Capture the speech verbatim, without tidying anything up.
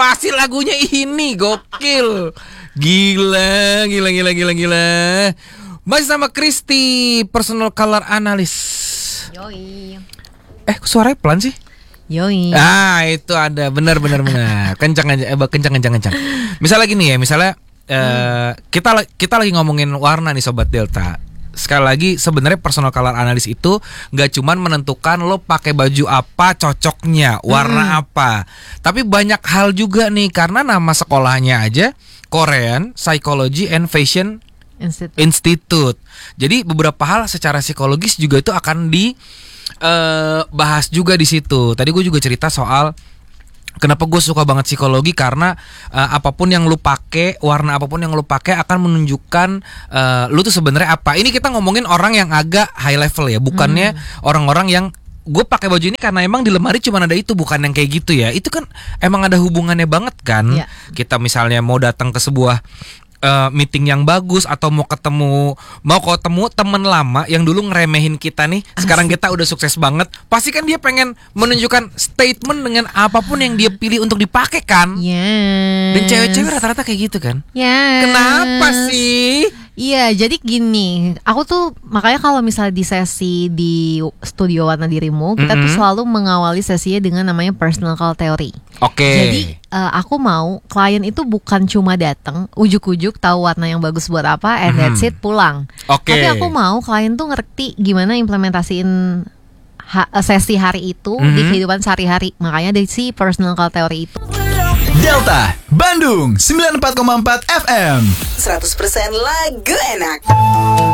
pasti lagunya ini gokil. Gila, gila, gila, gila, gila. Masih sama Kristi, personal color analyst. Yoi. Eh, suaranya pelan sih? Yoi. Ah, itu ada, benar, benar, benar. Kencang aja, eh, kencang, kencang, kencang. Misalnya gini ya, misalnya uh, kita kita lagi ngomongin warna nih Sobat Delta. Sekali lagi sebenarnya personal color analyst itu gak cuman menentukan lo pakai baju apa cocoknya, warna hmm. apa. Tapi banyak hal juga nih, karena nama sekolahnya aja Korean Psychology and Fashion Institute. Institute. Jadi beberapa hal secara psikologis juga itu akan dibahas uh, juga di situ. Tadi gue juga cerita soal kenapa gue suka banget psikologi, karena uh, apapun yang lu pakai, warna apapun yang lu pakai akan menunjukkan uh, lu tuh sebenarnya apa. Ini kita ngomongin orang yang agak high level ya, bukannya hmm. orang-orang yang gue pakai baju ini karena emang di lemari cuma ada itu, bukan yang kayak gitu ya. Itu kan emang ada hubungannya banget kan. Ya. Kita misalnya mau datang ke sebuah Uh, meeting yang bagus, atau mau ketemu mau ketemu temen lama yang dulu ngeremehin kita nih, Asik. Sekarang kita udah sukses banget, pasti kan dia pengen menunjukkan statement dengan apapun yang dia pilih untuk dipakai kan. Yes. Dan cewek-cewek rata-rata kayak gitu kan. Yes. Kenapa sih? Iya, jadi gini, aku tuh makanya kalau misalnya di sesi di studio Warna Dirimu, kita mm-hmm. tuh selalu mengawali sesinya dengan namanya personal color theory. Oke. Okay. Jadi uh, aku mau klien itu bukan cuma datang ujuk-ujuk tahu warna yang bagus buat apa and mm-hmm. that's it, pulang. Oke. Okay. Tapi aku mau klien tuh ngerti gimana implementasiin ha- sesi hari itu mm-hmm. di kehidupan sehari-hari. Makanya dari si personal color theory itu. Delta Bandung sembilan puluh empat koma empat F M, seratus persen lagu enak.